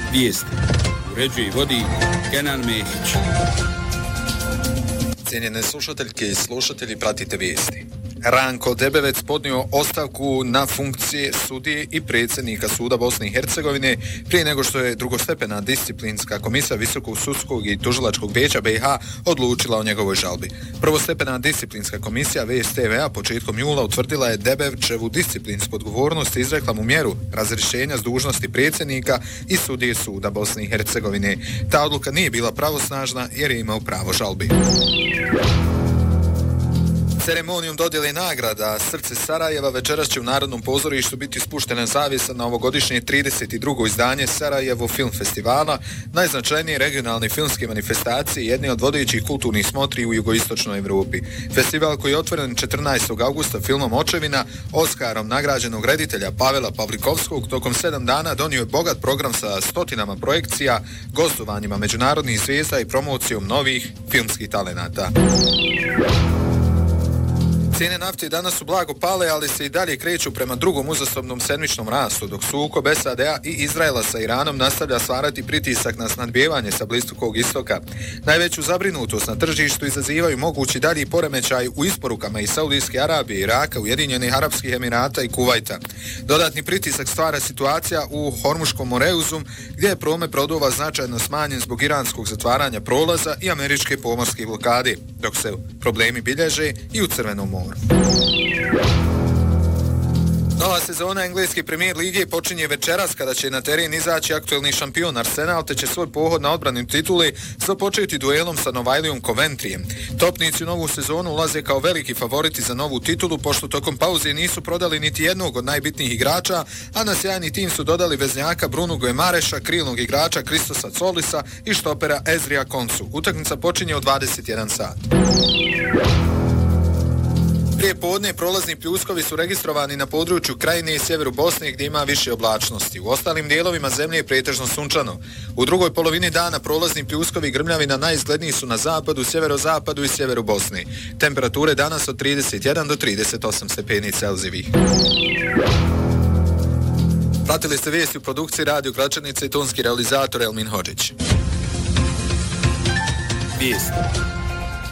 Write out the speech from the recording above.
Vijesti. Uređuje i vodi Kenan Mehić. Cijenjene slušateljke i slušatelji, pratite vijesti. Ranko Debevec podnio ostavku na funkcije sudije i predsjednika suda Bosne i Hercegovine prije nego što je drugostepena disciplinska komisija Visokog sudskog i tužilačkog vijeća BiH odlučila o njegovoj žalbi. Prvostepena disciplinska komisija VSTV-a početkom jula utvrdila je Debevčevu disciplinsku odgovornost i izrekla mu mjeru razrješenja s dužnosti predsjednika i sudije suda Bosne i Hercegovine. Ta odluka nije bila pravosnažna jer je imao pravo žalbi. Ceremonijom dodjele nagrada Srce Sarajeva večeras će u Narodnom pozorištu biti spuštena zavjesa na ovogodišnje 32. izdanje Sarajevo film festivala, najznačajnije regionalne filmske manifestacije i jedne od vodećih kulturnih smotri u jugoistočnoj Evropi. Festival koji je otvoren 14. augusta filmom Očevina, Oskarom nagrađenog reditelja Pavela Pavlikovskog, tokom 7 dana donio je bogat program sa stotinama projekcija, gostovanjima međunarodnih zvijezda i promocijom novih filmskih talenata. Cijene nafte danas su blago pale, ali se i dalje kreću prema drugom uzastopnom sedmičnom rastu, dok sukob SAD-a i Izraela sa Iranom nastavlja stvarati pritisak na snadbijevanje sa Bliskog istoka. Najveću zabrinutost na tržištu izazivaju mogući dalji poremećaj u isporukama iz Saudijske Arabije, Iraka, Ujedinjenih Arapskih Emirata i Kuvajta. Dodatni pritisak stvara situacija u Hormuškom moreuzu, gdje je promet brodova značajno smanjen zbog iranskog zatvaranja prolaza i američke pomorske blokade, dok se problemi bilježe i u Crvenom moru. Nova sezona engleske Premier lige počinje večeras kada će na teren izaći aktuelni šampion Arsenal, te će svoj pohod na odbranu titule započeti duelom sa Novajlijom Coventryjem. Topnici u novu sezonu ulaze kao veliki favoriti za novu titulu, pošto tokom pauze nisu prodali niti jednog od najbitnijih igrača, a na sjajni tim su dodali veznjaka Brunu Guemareša, krilnog igrača Kristosa Colisa i štopera Ezrija Konsu. Utakmica počinje u 21 sat. Prije podne prolazni pljuskovi su registrovani na području Krajine i sjeveru Bosne gdje ima više oblačnosti. U ostalim dijelovima zemlje je pretežno sunčano. U drugoj polovini dana prolazni pljuskovi i grmljavina najizgledniji su na zapadu, sjeverozapadu i sjeveru Bosne. Temperature danas od 31 do 38 stepeni Celzijevih. Pratili ste vijesti u produkciji Radio Gračanice i tonski realizator Elmin Hodžić. Vijesti.